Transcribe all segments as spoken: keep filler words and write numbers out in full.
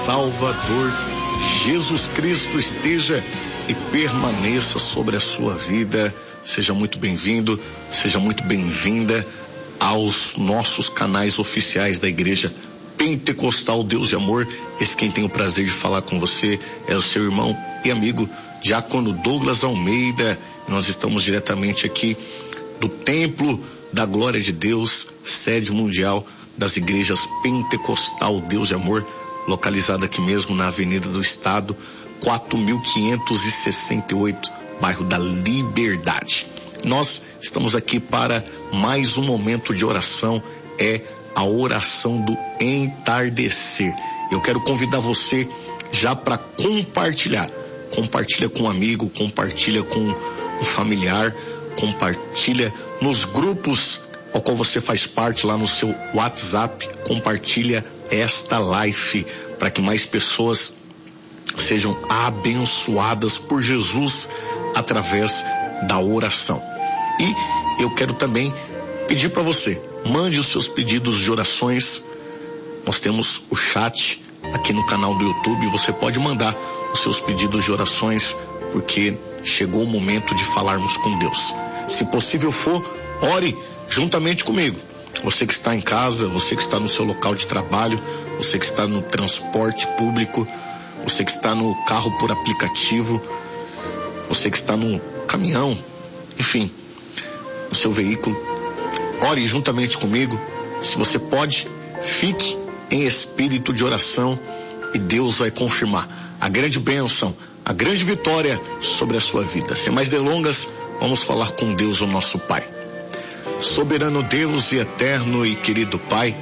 Salvador Jesus Cristo esteja e permaneça sobre a sua vida. Seja muito bem-vindo, seja muito bem-vinda aos nossos canais oficiais da Igreja Pentecostal Deus e Amor. Esse quem tem o prazer de falar com você é o seu irmão e amigo Diácono Douglas Almeida. Nós estamos diretamente aqui do Templo da Glória de Deus, sede mundial das Igrejas Pentecostal Deus e Amor, localizada aqui mesmo na Avenida do Estado, quatro mil quinhentos e sessenta e oito, bairro da Liberdade. Nós estamos aqui para mais um momento de oração, é a oração do entardecer. Eu quero convidar você já para compartilhar. Compartilha com um amigo, compartilha com um familiar, compartilha nos grupos ao qual você faz parte lá no seu WhatsApp, compartilha esta live para que mais pessoas sejam abençoadas por Jesus através da oração. E eu quero também pedir para você, mande os seus pedidos de orações. Nós temos o chat aqui no canal do YouTube, você pode mandar os seus pedidos de orações, porque chegou o momento de falarmos com Deus. Se possível for, ore juntamente comigo. Você que está em casa, você que está no seu local de trabalho, você que está no transporte público, você que está no carro por aplicativo, você que está no caminhão, enfim, no seu veículo, ore juntamente comigo. Se você pode, fique em espírito de oração e Deus vai confirmar a grande bênção, a grande vitória sobre a sua vida. Sem mais delongas, vamos falar com Deus, o nosso Pai. Soberano Deus e eterno e querido Pai,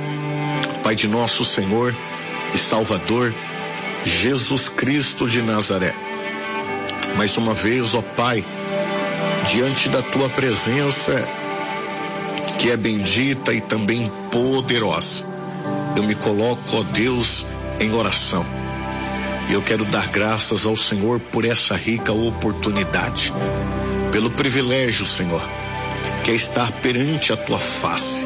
Pai de nosso Senhor e Salvador, Jesus Cristo de Nazaré. Mais uma vez, ó Pai, diante da Tua presença, que é bendita e também poderosa, eu me coloco, ó Deus, em oração. E eu quero dar graças ao Senhor por essa rica oportunidade, pelo privilégio, Senhor, que é estar perante a Tua face.